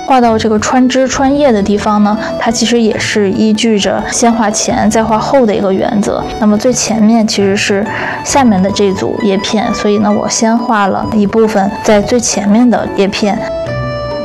画到这个穿枝穿叶的地方呢，它其实也是依据着先画前再画后的一个原则。那么最前面其实是下面的这组叶片，所以呢，我先画了一部分在最前面的叶片。